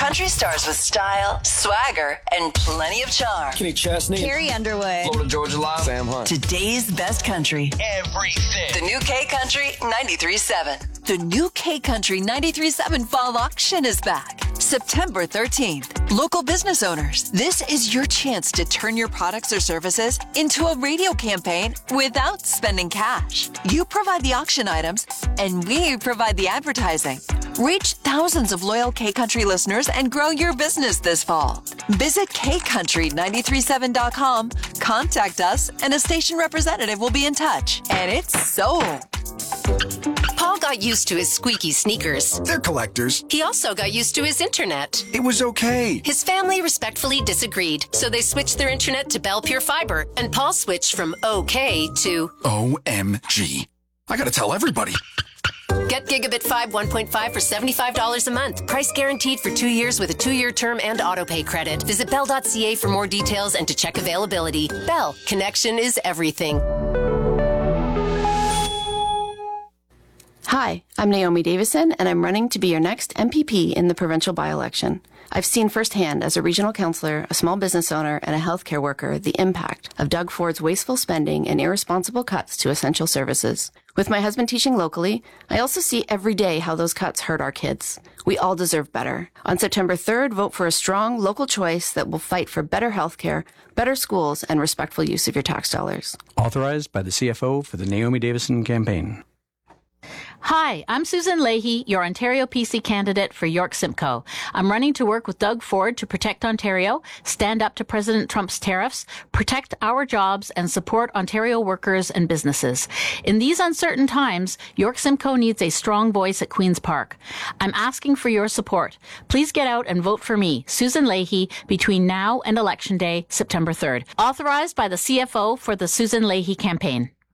Country stars with style, swagger, and plenty of charm. Kenny Chesney. Carrie Underwood. Florida Georgia Line. Sam Hunt. Today's best country. Everything. The new K Country 93.7. The new K Country 93.7 Fall Auction is back. September 13th. Local business owners, this is your chance to turn your products or services into a radio campaign without spending cash. You provide the auction items, and we provide the advertising. Reach thousands of loyal K Country listeners and grow your business this fall. Visit kcountry937.com, contact us, and a station representative will be in touch. And it's sold. Paul got used to his squeaky sneakers. They're collectors. He also got used to his internet. It was okay. His family respectfully disagreed, so they switched their internet to Bell Pure Fiber, and Paul switched from okay to OMG. I gotta tell everybody. Get Gigabit 5 1.5 for $75 a month. Price guaranteed for 2 years with a 2-year term and autopay credit. Visit bell.ca for more details and to check availability. Bell, connection is everything. Hi, I'm Naomi Davison, and I'm running to be your next MPP in the provincial by-election. I've seen firsthand as a regional councillor, a small business owner, and a healthcare worker the impact of Doug Ford's wasteful spending and irresponsible cuts to essential services. With my husband teaching locally, I also see every day how those cuts hurt our kids. We all deserve better. On September 3rd, vote for a strong local choice that will fight for better healthcare, better schools, and respectful use of your tax dollars. Authorized by the CFO for the Naomi Davison campaign. Hi, I'm Susan Leahy, your Ontario PC candidate for York Simcoe. I'm running to work with Doug Ford to protect Ontario, stand up to President Trump's tariffs, protect our jobs, and support Ontario workers and businesses. In these uncertain times, York Simcoe needs a strong voice at Queen's Park. I'm asking for your support. Please get out and vote for me, Susan Leahy, between now and Election Day, September 3rd. Authorized by the CFO for the Susan Leahy campaign.